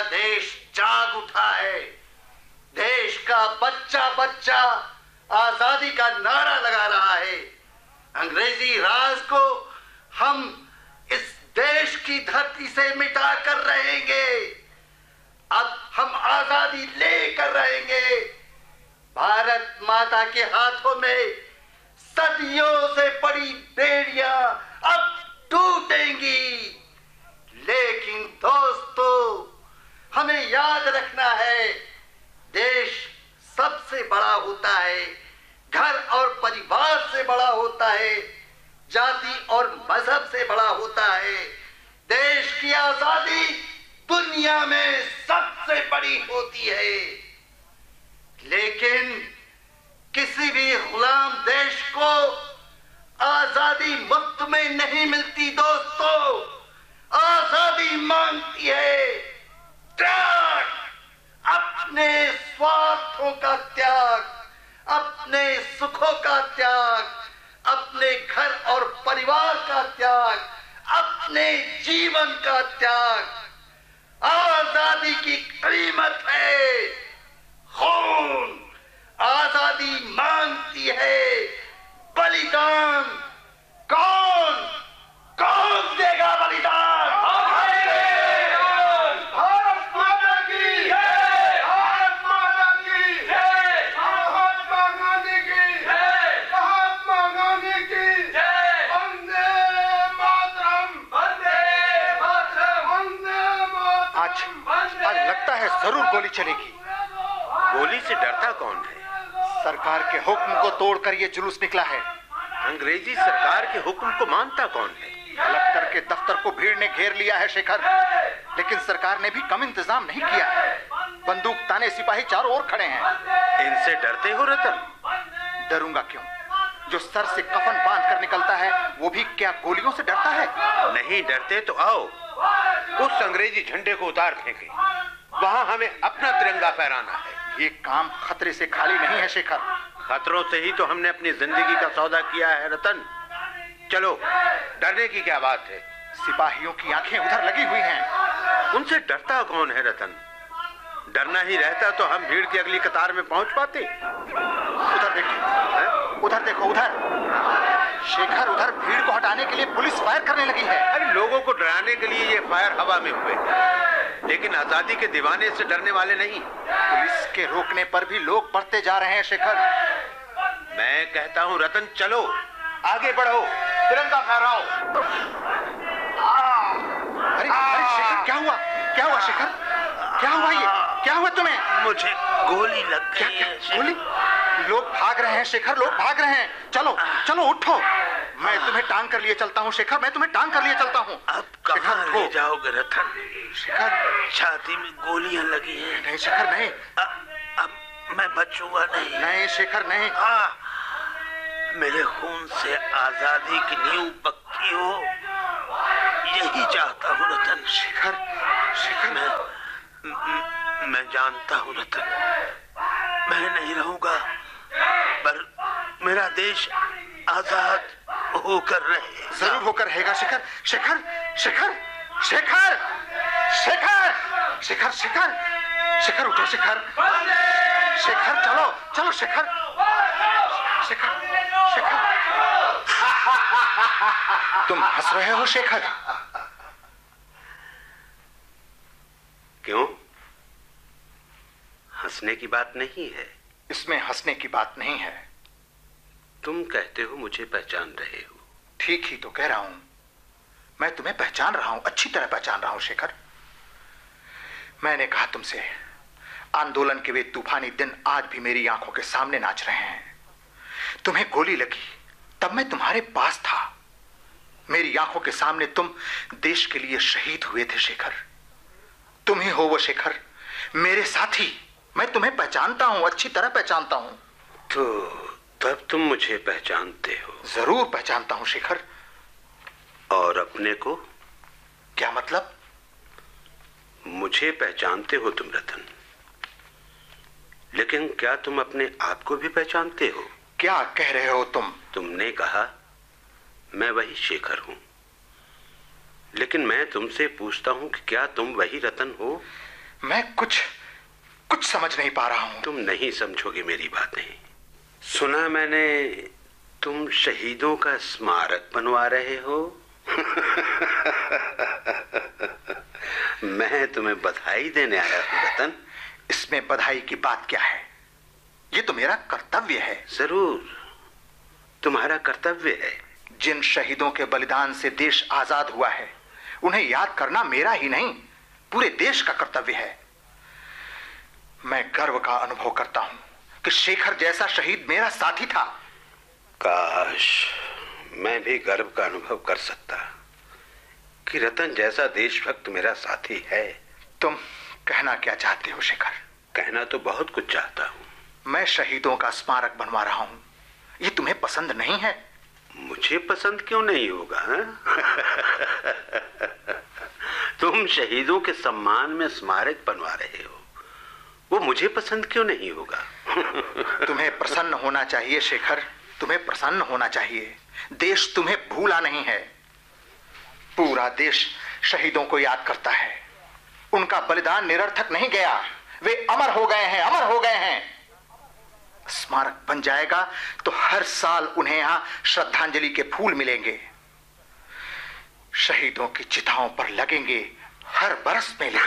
देश जाग उठा है। देश का बच्चा बच्चा आजादी का नारा लगा रहा है। अंग्रेजी राज को हम इस देश की धरती से मिटा कर रहेंगे। अब हम आजादी लेकर रहेंगे। भारत माता के हाथों में सदियों से पड़ी बेड़ियां अब टूटेंगी। लेकिन दोस्तों, हमें याद रखना है, देश सबसे बड़ा होता है, घर और परिवार से बड़ा होता है, जाति और मजहब से बड़ा होता है। देश की आजादी दुनिया में सबसे बड़ी होती है। लेकिन किसी भी गुलाम देश को आजादी मुफ्त में नहीं मिलती दोस्तों। आजादी मांगती है त्याग, अपने स्वार्थों का त्याग, अपने सुखों का त्याग, अपने घर और परिवार का त्याग, अपने जीवन का त्याग। आजादी की कीमत है खून। आजादी मांगती है बलिदान। कौन कौन देगा बलिदान? भारत माता की जय, भारत माता की जय, महात्मा गांधी की जय, महात्मा गांधी की जय। वंदे मातरम, वंदे मातरम, वंदे मातरम। आज लगता है जरूर गोली चलेगी। गोली से डरता कौन है? सरकार के हुक्म को तोड़कर ये जुलूस निकला है। अंग्रेजी सरकार के हुक्म को मानता कौन है? कलेक्टर के दफ्तर को भीड़ ने घेर लिया है शेखर, लेकिन सरकार ने भी कम इंतजाम नहीं किया है। बंदूक ताने सिपाही चारों ओर खड़े हैं। इनसे डरते हो रतन? डरूंगा क्यों? जो सर से कफन बांध कर निकलता है वो भी क्या गोलियों से डरता है? नहीं डरते तो आओ उस अंग्रेजी झंडे को उतार फेंके। वहां हमें अपना तिरंगा फहराना है। ये काम खतरे से खाली नहीं है शेखर। खतरों से ही तो हमने अपनी जिंदगी का सौदा किया है रतन। चलो, डरने की क्या बात है? सिपाहियों की आंखें उधर लगी हुई हैं। उनसे डरता कौन है रतन? डरना ही रहता तो हम भीड़ की अगली कतार में पहुंच पाते। उधर देखो, उधर देखो, उधर शेखर, उधर भीड़ को हटाने के लिए पुलिस फायर करने लगी है। अरे लोगों को डराने के लिए ये फायर हवा में हुए, लेकिन आजादी के दीवाने से डरने वाले नहीं। पुलिस के रोकने पर भी लोग बढ़ते जा रहे हैं शेखर। मैं कहता हूं रतन, चलो आगे बढ़ो, तिरंगा फहराओ। अरे शेखर, क्या हुआ? क्या हुआ शेखर? क्या हुआ? ये क्या हुआ तुम्हें? मुझे गोली लग गई है। गोली? लोग भाग रहे हैं शेखर, लोग भाग रहे हैं। चलो चलो उठो, मैं तुम्हें टांग कर लिए चलता हूँ शेखर, मैं तुम्हें टांग कर लिए चलता हूँ। अब कहाँ ले जाओगे रतन? शेखर, छाती में गोलियां लगी हैं। नहीं शेखर नहीं। अब मैं बचूंगा नहीं। नहीं शेखर नहीं। मेरे खून से आजादी की नींव पक्की हो, यही चाहता हूँ रतन। शेखर, शेखर, मैं जानता हूँ रतन, मैं नहीं रहूंगा, पर मेरा देश आजाद होकर रहे। जरूर होकर रहेगा शेखर। शेखर, शेखर, शेखर, शेखर, शेखर, शेखर, शेखर उठो शेखर। शेखर चलो, चलो शेखर, शेखर, शेखर। तुम हंस रहे हो शेखर? क्यों? हंसने की बात नहीं है। इसमें हंसने की बात नहीं है। तुम कहते हो मुझे पहचान रहे हो। ठीक ही तो कह रहा हूं। मैं तुम्हें पहचान रहा हूं, अच्छी तरह पहचान रहा हूं शेखर। मैंने कहा तुमसे, आंदोलन के वे तूफानी दिन आज भी मेरी आंखों के सामने नाच रहे हैं। तुम्हें गोली लगी तब मैं तुम्हारे पास था। मेरी आंखों के सामने तुम देश के लिए शहीद हुए थे शेखर। तुम ही हो वो शेखर, मेरे साथी। मैं तुम्हें पहचानता हूं, अच्छी तरह पहचानता हूं। तो तब तुम मुझे पहचानते हो? जरूर पहचानता हूं शेखर। और अपने को? क्या मतलब? मुझे पहचानते हो तुम रतन, लेकिन क्या तुम अपने आप को भी पहचानते हो? क्या कह रहे हो तुम? तुमने कहा मैं वही शेखर हूं, लेकिन मैं तुमसे पूछता हूं कि क्या तुम वही रतन हो? मैं कुछ समझ नहीं पा रहा हूं। तुम नहीं समझोगे मेरी बातें। सुना मैंने तुम शहीदों का स्मारक बनवा रहे हो। मैं तुम्हें बधाई देने आया हूं रतन। इसमें बधाई की बात क्या है? ये तो मेरा कर्तव्य है। जरूर तुम्हारा कर्तव्य है। जिन शहीदों के बलिदान से देश आजाद हुआ है, उन्हें याद करना मेरा ही नहीं, पूरे देश का कर्तव्य है। मैं गर्व का अनुभव करता हूं कि शेखर जैसा शहीद मेरा साथी था। काश मैं भी गर्व का अनुभव कर सकता कि रतन जैसा देशभक्त मेरा साथी है। तुम कहना क्या चाहते हो शेखर? कहना तो बहुत कुछ चाहता हूं। मैं शहीदों का स्मारक बनवा रहा हूं, ये तुम्हें पसंद नहीं है? मुझे पसंद क्यों नहीं होगा? तुम शहीदों के सम्मान में स्मारक बनवा रहे हो, वो मुझे पसंद क्यों नहीं होगा? तुम्हें प्रसन्न होना चाहिए शेखर, तुम्हें प्रसन्न होना चाहिए। देश तुम्हें भूला नहीं है। पूरा देश शहीदों को याद करता है। उनका बलिदान निरर्थक नहीं गया, वे अमर हो गए हैं, अमर हो गए हैं। स्मारक बन जाएगा तो हर साल उन्हें यहां श्रद्धांजलि के फूल मिलेंगे। शहीदों की चिताओं पर लगेंगे हर बरस मेले।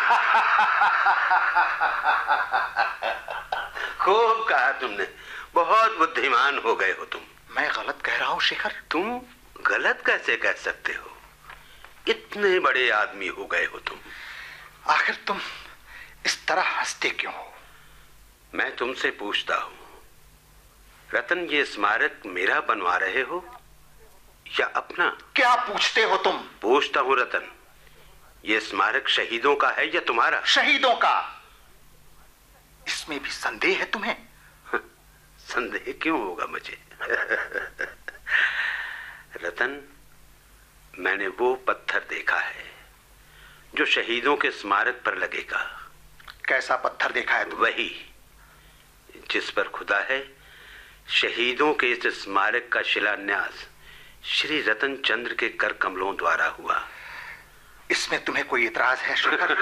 खूब कहा तुमने, बहुत बुद्धिमान हो गए हो तुम। मैं गलत कह रहा हूं शेखर? तुम गलत कैसे कह सकते हो? इतने बड़े आदमी हो गए हो तुम। आखिर तुम इस तरह हंसते क्यों हो? मैं तुमसे पूछता हूं, रतन ये स्मारक मेरा बनवा रहे हो या अपना? क्या पूछते हो तुम? पूछता हूं रतन, ये स्मारक शहीदों का है या तुम्हारा? शहीदों का। इसमें भी संदेह है तुम्हें? संदेह क्यों होगा मुझे? रतन, मैंने वो पत्थर देखा है जो शहीदों के स्मारक पर लगेगा। कैसा पत्थर देखा है तुमने? वही जिस पर खुदा है, शहीदों के इस स्मारक का शिलान्यास श्री रतन चंद्र के कर कमलों द्वारा हुआ। इसमें तुम्हें कोई इतराज है शेखर?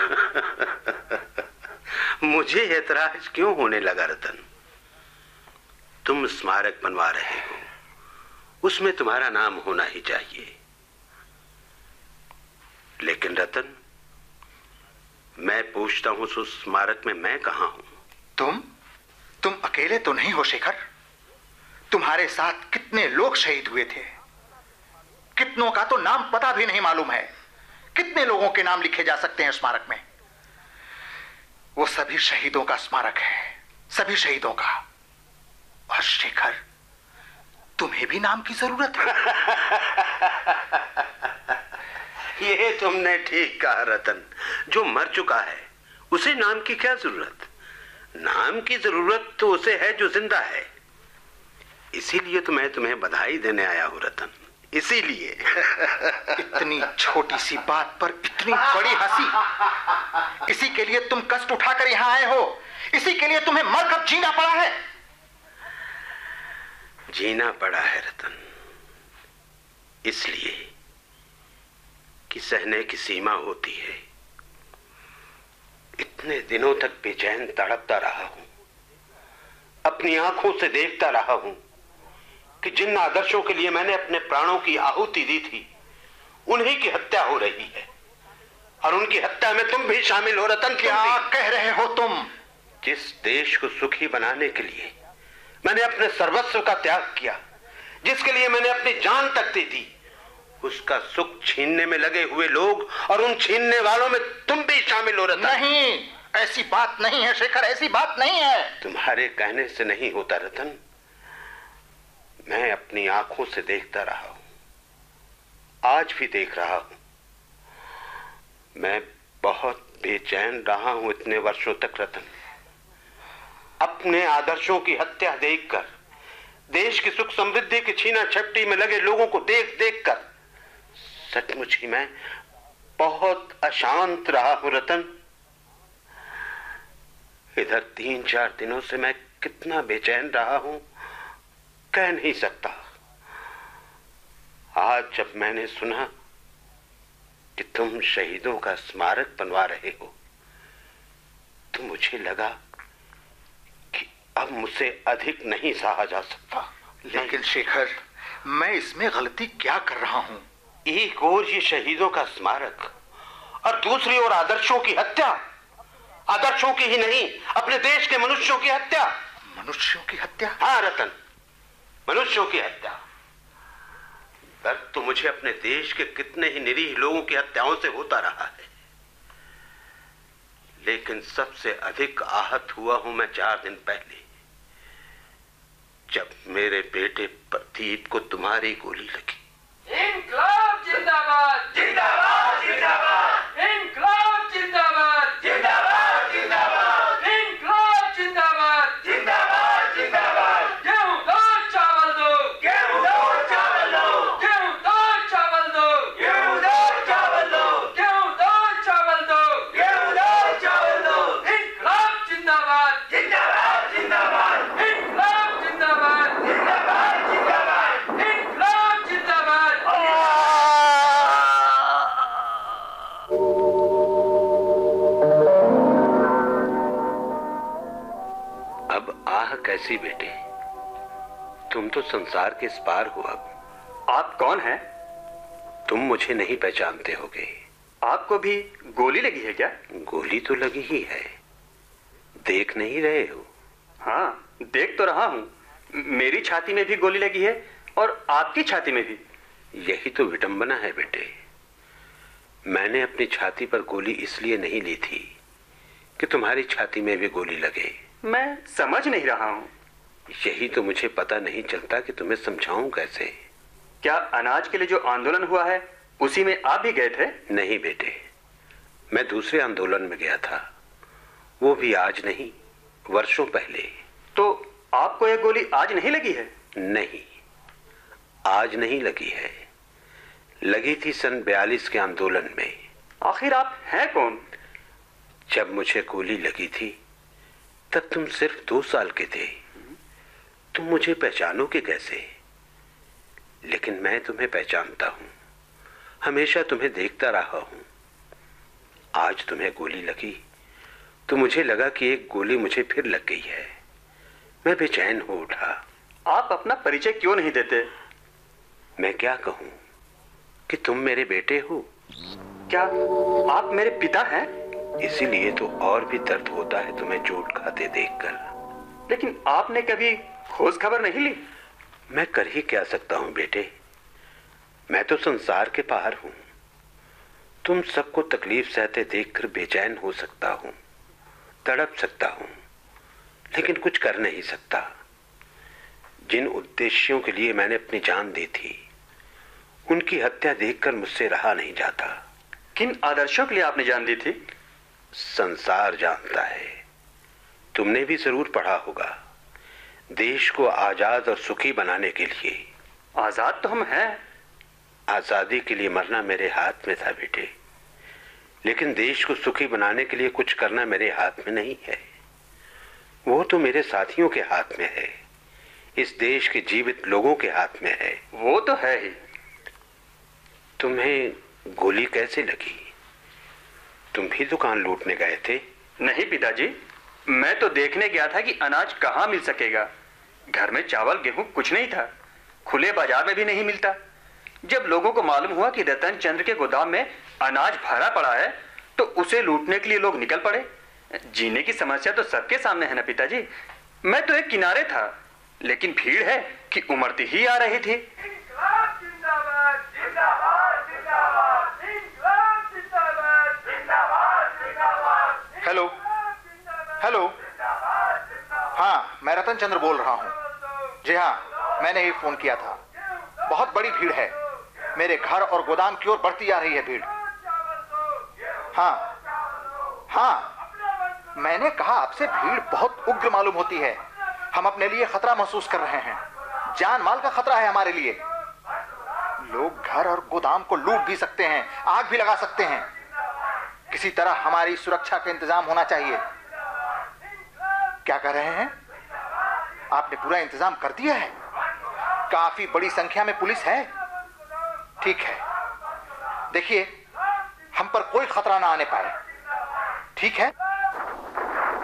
मुझे एतराज क्यों होने लगा रतन? तुम स्मारक बनवा रहे हो, उसमें तुम्हारा नाम होना ही चाहिए। लेकिन रतन, मैं पूछता हूं, उस स्मारक में मैं कहां हूं? तुम अकेले तो नहीं हो शेखर। तुम्हारे साथ कितने लोग शहीद हुए थे, कितनों का तो नाम पता भी नहीं मालूम है। कितने लोगों के नाम लिखे जा सकते हैं स्मारक में? वो सभी शहीदों का स्मारक है, सभी शहीदों का। और शेखर, तुम्हें भी नाम की जरूरत है। ये तुमने ठीक कहा रतन। जो मर चुका है उसे नाम की क्या जरूरत? नाम की जरूरत तो उसे है जो जिंदा है। इसीलिए तो मैं तुम्हें बधाई देने आया हूं रतन, इसीलिए। इतनी छोटी सी बात पर इतनी बड़ी हंसी। इसी के लिए तुम कष्ट उठाकर यहां आए हो? इसी के लिए तुम्हें मरकर जीना पड़ा है? जीना पड़ा है रतन, इसलिए कि सहने की सीमा होती है। इतने दिनों तक बेचैन तड़पता रहा हूं, अपनी आंखों से देखता रहा हूं कि जिन आदर्शों के लिए मैंने अपने प्राणों की आहुति दी थी, उन्हीं की हत्या हो रही है। और उनकी हत्या में तुम भी शामिल हो रतन। क्या कह रहे हो तुम? जिस देश को सुखी बनाने के लिए मैंने अपने सर्वस्व का त्याग किया, जिसके लिए मैंने अपनी जान तक दे दी, उसका सुख छीनने में लगे हुए लोग और उन छीनने वालों में तुम भी शामिल हो रतन। नहीं, ऐसी बात नहीं है शेखर, ऐसी बात नहीं है। तुम्हारे कहने से नहीं होता रतन। मैं अपनी आंखों से देखता रहा हूं, आज भी देख रहा हूं। मैं बहुत बेचैन रहा हूं इतने वर्षों तक रतन। अपने आदर्शों की हत्या देखकर, देश की सुख समृद्धि की छीना झपटी में लगे लोगों को देख देख कर सचमुच ही मैं बहुत अशांत रहा हूं रतन। इधर 3-4 दिनों से मैं कितना बेचैन रहा हूं, कह नहीं सकता। आज जब मैंने सुना कि तुम शहीदों का स्मारक बनवा रहे हो, तो मुझे लगा कि अब मुझसे अधिक नहीं सहा जा सकता। लेकिन शेखर, मैं इसमें गलती क्या कर रहा हूं? एक ओर ये शहीदों का स्मारक और दूसरी ओर आदर्शों की हत्या। आदर्शों की ही नहीं, अपने देश के मनुष्यों की हत्या। मनुष्यों की हत्या? हाँ रतन, मनुष्यों की हत्या। दर्द तो मुझे अपने देश के कितने ही निरीह लोगों की हत्याओं से होता रहा है, लेकिन सबसे अधिक आहत हुआ हूं मैं 4 दिन पहले, जब मेरे बेटे प्रदीप को तुम्हारी गोली लगी। इनकलाब जिंदाबाद जिंदाबाद जिंदाबाद, इनकलाब जिंदाबाद जिंदाबाद जिंदाबाद, इनकलाब जिंदाबाद जिंदाबाद जिंदाबाद। गेहूं दो चावल दो, गेहूं दो चावल दो, गेहूं दो चावल दो, गेहूं दो चावल दो, गेहूं दो चावल दो, गेहूं दो चावल दो। इनकलाब जिंदाबाद जिंदाबाद जिंदाबाद, इनकलाब जिंदाबाद जिंदाबाद जिंदाबाद, इनकलाब जिंदाबाद। अब आह कैसी बेटे, तुम तो संसार के इस पार हो। अब आप कौन हैं? तुम मुझे नहीं पहचानते होगे। आपको भी गोली लगी है क्या? गोली तो लगी ही है, देख नहीं रहे हो? हाँ, देख तो रहा हूं। मेरी छाती में भी गोली लगी है और आपकी छाती में भी। यही तो विडंबना है बेटे। मैंने अपनी छाती पर गोली इसलिए नहीं ली थी कि तुम्हारी छाती में भी गोली लगे। मैं समझ नहीं रहा हूं। यही तो मुझे पता नहीं चलता कि तुम्हें समझाऊं कैसे। क्या अनाज के लिए जो आंदोलन हुआ है उसी में आप भी गए थे? नहीं बेटे, मैं दूसरे आंदोलन में गया था, वो भी आज नहीं, वर्षों पहले। तो आपको यह गोली आज नहीं लगी है? नहीं, आज नहीं लगी है, लगी थी सन 42 के आंदोलन में। आखिर आप हैं कौन? जब मुझे गोली लगी थी तब तुम सिर्फ 2 साल के थे। तुम मुझे पहचानोगे कैसे? लेकिन मैं तुम्हें पहचानता हूं, हमेशा तुम्हें देखता रहा हूं। आज तुम्हें गोली लगी तो मुझे लगा कि एक गोली मुझे फिर लग गई है। मैं बेचैन हो उठा। आप अपना परिचय क्यों नहीं देते? मैं क्या कहूं कि तुम मेरे बेटे हो। क्या आप मेरे पिता हैं? इसीलिए तो और भी दर्द होता है तुम्हें चोट खाते देखकर। लेकिन आपने कभी खोज खबर नहीं ली? मैं कर ही क्या सकता हूं बेटे, मैं तो संसार के पार हूं। तुम सबको तकलीफ सहते देखकर बेचैन हो सकता हूं, तड़प सकता हूं, लेकिन कुछ कर नहीं सकता। जिन उद्देश्यों के लिए मैंने अपनी जान दी थी, उनकी हत्या देखकर मुझसे रहा नहीं जाता। किन आदर्शों के लिए आपने जान दी थी? संसार जानता है, तुमने भी जरूर पढ़ा होगा। देश को आजाद और सुखी बनाने के लिए। आजाद तो हम हैं। आजादी के लिए मरना मेरे हाथ में था बेटे, लेकिन देश को सुखी बनाने के लिए कुछ करना मेरे हाथ में नहीं है। वो तो मेरे साथियों के हाथ में है, इस देश के जीवित लोगों के हाथ में है। वो तो है ही। तुम्हें गोली कैसे लगी? तुम भी दुकान लूटने गए थे? नहीं पिताजी, मैं तो देखने गया था कि अनाज कहाँ मिल सकेगा। घर में चावल गेहूं कुछ नहीं था, खुले बाजार में भी नहीं मिलता। जब लोगों को मालूम हुआ कि रतन चंद्र के गोदाम में अनाज भरा पड़ा है तो उसे लूटने के लिए लोग निकल पड़े। जीने की समस्या तो सबके सामने है ना पिताजी। मैं तो एक किनारे था, लेकिन भीड़ है कि उमड़ती ही आ रही थी। हेलो हेलो, हाँ मैं रतन चंद्र बोल रहा हूँ। जी हाँ, मैंने ही फोन किया था। बहुत बड़ी भीड़ है, मेरे घर और गोदाम की ओर बढ़ती जा रही है भीड़। हाँ हाँ, मैंने कहा आपसे भीड़ बहुत उग्र मालूम होती है। हम अपने लिए खतरा महसूस कर रहे हैं, जान माल का खतरा है हमारे लिए। लोग घर और गोदाम को लूट भी सकते हैं, आग भी लगा सकते हैं। किसी तरह हमारी सुरक्षा का इंतजाम होना चाहिए। क्या कह रहे हैं? आपने पूरा इंतजाम कर दिया है? काफी बड़ी संख्या में पुलिस है। ठीक है, देखिए हम पर कोई खतरा ना आने पाए। ठीक है।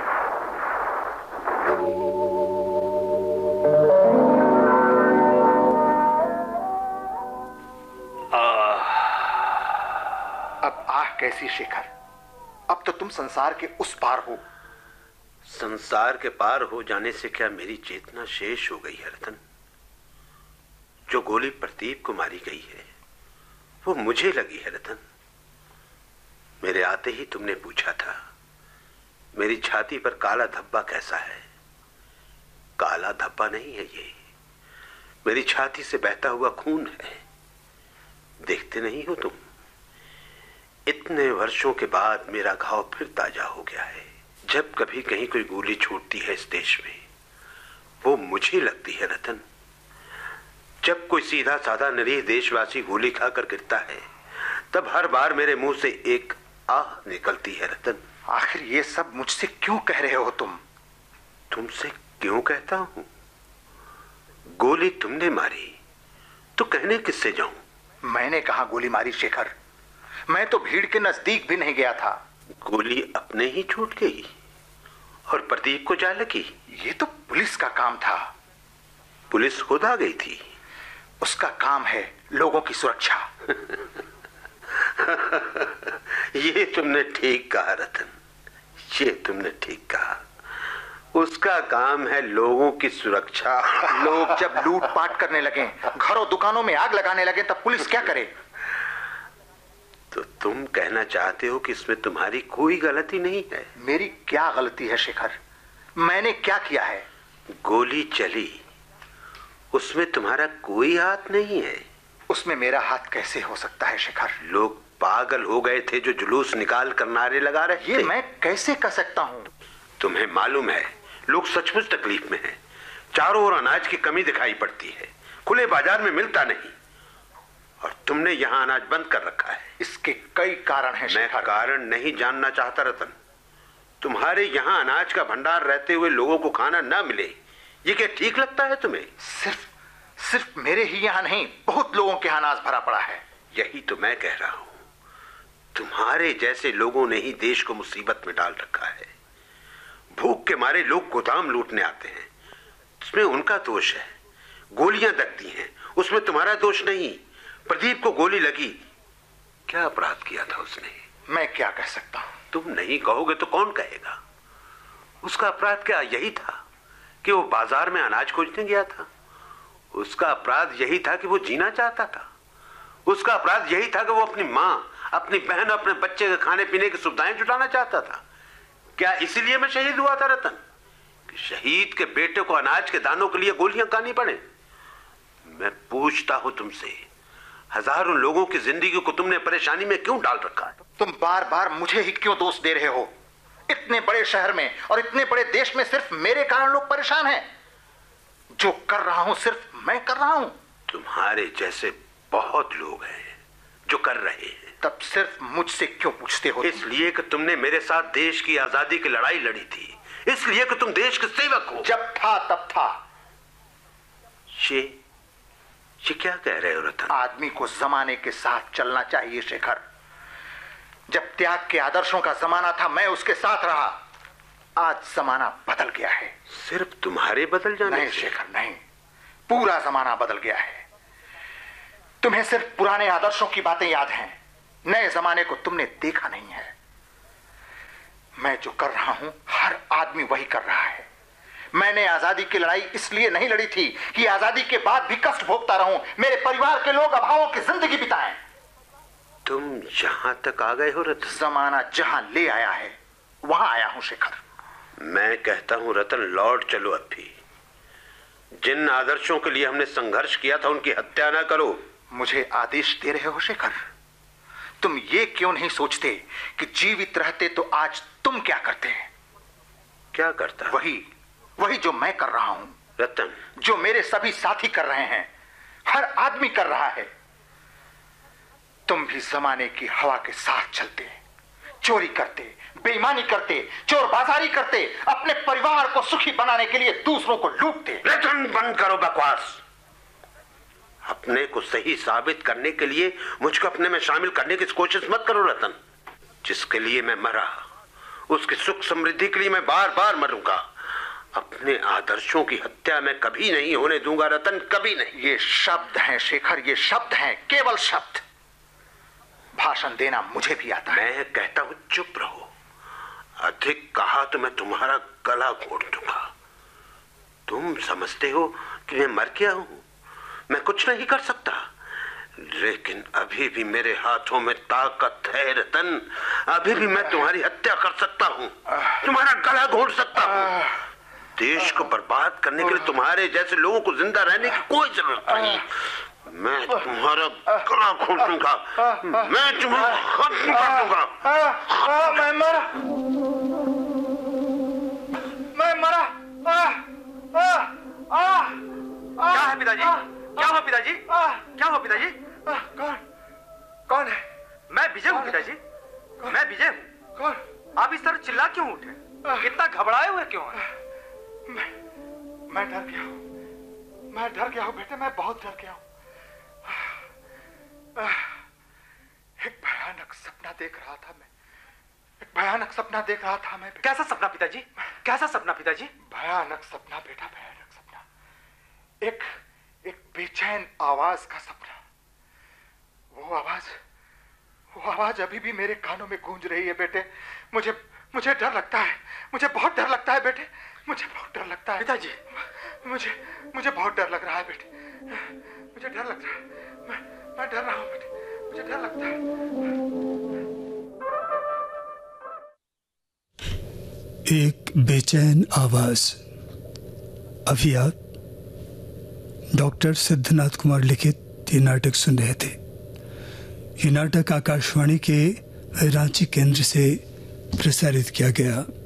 तुम संसार के उस पार हो। संसार के पार हो जाने से क्या मेरी चेतना शेष हो गई है रतन? जो गोली प्रदीप को मारी गई है वो मुझे लगी है रतन। मेरे आते ही तुमने पूछा था मेरी छाती पर काला धब्बा कैसा है। काला धब्बा नहीं है ये, मेरी छाती से बहता हुआ खून है। देखते नहीं हो तुम, इतने वर्षों के बाद मेरा घाव फिर ताजा हो गया है। जब कभी कहीं कोई गोली छूटती है इस देश में वो मुझे लगती है रतन। जब कोई सीधा साधा निरीह देशवासी गोली खाकर गिरता है तब हर बार मेरे मुंह से एक आह निकलती है रतन। आखिर ये सब मुझसे क्यों कह रहे हो तुम? तुमसे क्यों कहता हूं? गोली तुमने मारी तो कहने किससे जाऊं? मैंने कहा गोली मारी शेखर? मैं तो भीड़ के नजदीक भी नहीं गया था। गोली अपने ही छूट गई और प्रदीप को जा लगी। ये तो पुलिस का काम था। पुलिस खुद आ गई थी। उसका काम है लोगों की सुरक्षा। ये तुमने ठीक कहा रतन, ये तुमने ठीक कहा। उसका काम है लोगों की सुरक्षा। लोग जब लूटपाट करने लगे, घरों दुकानों में आग लगाने लगे, तब पुलिस क्या करे? तो तुम कहना चाहते हो कि इसमें तुम्हारी कोई गलती नहीं है? मेरी क्या गलती है शेखर? मैंने क्या किया है? गोली चली, उसमें तुम्हारा कोई हाथ नहीं है। उसमें मेरा हाथ कैसे हो सकता है शेखर? लोग पागल हो गए थे जो जुलूस निकाल कर नारे लगा रहे थे। ये मैं कैसे कर सकता हूँ? तुम्हें मालूम है लोग सचमुच तकलीफ में हैं। चारों ओर अनाज की कमी दिखाई पड़ती है, खुले बाजार में मिलता नहीं, और तुमने यहाँ अनाज बंद कर रखा है। इसके कई कारण हैं शेखर। मैं कारण नहीं जानना चाहता रतन। तुम्हारे यहाँ अनाज का भंडार रहते हुए लोगों को खाना ना मिले, ये क्या ठीक लगता है तुम्हें? सिर्फ मेरे ही यहाँ नहीं, बहुत लोगों के अनाज भरा पड़ा है। यही तो मैं कह रहा हूं, तुम्हारे जैसे लोगों ने ही देश को मुसीबत में डाल रखा है। भूख के मारे लोग गोदाम लूटने आते हैं, उसमें उनका दोष है। गोलियां दगती हैं, उसमें तुम्हारा दोष नहीं। प्रदीप को गोली लगी, क्या अपराध किया था उसने? मैं क्या कह सकता हूं? तुम नहीं कहोगे तो कौन कहेगा? उसका अपराध क्या यही था कि वो बाजार में अनाज खोजने गया था? उसका अपराध यही था कि वो जीना चाहता था। उसका अपराध यही था कि वो अपनी मां, अपनी बहन, अपने बच्चे के खाने पीने की सुविधाएं जुटाना चाहता था। क्या इसीलिए मैं शहीद हुआ था रतन, कि शहीद के बेटे को अनाज के दानों के लिए गोलियां खानी पड़े? मैं पूछता हूं तुमसे, हजारों लोगों की जिंदगी को तुमने परेशानी में क्यों डाल रखा है? तुम बार बार मुझे ही क्यों दोष दे रहे हो? इतने बड़े शहर में और इतने बड़े देश में सिर्फ मेरे कारण लोग परेशान हैं। जो कर रहा हूं सिर्फ मैं कर रहा हूं। तुम्हारे जैसे बहुत लोग हैं जो कर रहे हैं। तब सिर्फ मुझसे क्यों पूछते हो? इसलिए कि तुमने मेरे साथ देश की आजादी की लड़ाई लड़ी थी, इसलिए कि तुम देश के सेवक हो। जब था तब था। ये क्या कह रहे हो रतन? आदमी को जमाने के साथ चलना चाहिए शेखर। जब त्याग के आदर्शों का जमाना था मैं उसके साथ रहा। आज जमाना बदल गया है। सिर्फ तुम्हारे बदल जाने? नहीं शेखर नहीं, पूरा जमाना बदल गया है। तुम्हें सिर्फ पुराने आदर्शों की बातें याद हैं, नए जमाने को तुमने देखा नहीं है। मैं जो कर रहा हूं हर आदमी वही कर रहा है। मैंने आजादी की लड़ाई इसलिए नहीं लड़ी थी कि आजादी के बाद भी कष्ट भोगता रहूं, मेरे परिवार के लोग अभावों की जिंदगी बिताएं। तुम जहां तक आ गए हो रतन? जमाना जहां ले आया है वहां आया हूं शेखर। मैं कहता हूं रतन, लौट चलो अब भी। जिन आदर्शों के लिए हमने संघर्ष किया था उनकी हत्या ना करो। मुझे आदेश दे रहे हो शेखर? तुम ये क्यों नहीं सोचते कि जीवित रहते तो आज तुम क्या करते? क्या करता? वही जो मैं कर रहा हूं रतन, जो मेरे सभी साथी कर रहे हैं, हर आदमी कर रहा है। तुम भी जमाने की हवा के साथ चलते, चोरी करते, बेईमानी करते, चोर बाजारी करते, अपने परिवार को सुखी बनाने के लिए दूसरों को लूटते। रतन, बंद करो बकवास। अपने को सही साबित करने के लिए मुझको अपने में शामिल करने की कोशिश मत करो रतन। जिसके लिए मैं मरा उसकी सुख समृद्धि के लिए मैं बार बार मरूंगा। अपने आदर्शों की हत्या मैं कभी नहीं होने दूंगा रतन, कभी नहीं। ये शब्द हैं शेखर, ये शब्द हैं, केवल शब्द। भाषण देना मुझे भी आता है। मैं कहता हूं चुप रहो अधिक कहा तो मैं तुम्हारा गला घोट दूंगा। तुम समझते हो कि मैं मर गया हूं, मैं कुछ नहीं कर सकता, लेकिन अभी भी मेरे हाथों में ताकत है रतन। अभी भी मैं तुम्हारी हत्या कर सकता हूं, तुम्हारा गला घोट सकता हूं। देश को बर्बाद करने के लिए तुम्हारे जैसे लोगों को जिंदा रहने की कोई जरूरत नहीं। मैं तुम्हारा गला घोट दूंगा, मैं तुम्हें खत्म कर दूंगा। मैं मरा। क्या है पिताजी? क्या हुआ पिताजी? क्या हुआ पिताजी? कौन है? मैं विजय हूँ पिताजी, मैं विजय हूँ। कौन? आप इस तरह चिल्ला क्यों उठे? इतना घबराए हुए क्यों हैं? मैं डर गया हूँ, मैं डर गया हूँ बेटे, मैं बहुत डर गया हूँ। एक भयानक सपना देख रहा था मैं, एक भयानक सपना देख रहा था मैं। कैसा सपना पिताजी? कैसा सपना पिताजी? भयानक सपना बेटा, भयानक सपना। एक बेचैन आवाज का सपना। वो आवाज अभी भी मेरे कानों में गूंज रही है बेटे। मुझे डर लगता है, मुझे बहुत डर लगता है बेटे, मुझे बहुत डर लगता है पिताजी। मुझे बहुत डर लग रहा है बेटे, मुझे डर लग रहा है। मैं डर रहा हूँ बेटे, मुझे डर लगता है। एक बेचैन आवाज। अभी आप डॉक्टर सिद्धनाथ कुमार लिखित ये नाटक सुन रहे थे। ये नाटक आकाशवाणी के रांची केंद्र से प्रसारित किया गया।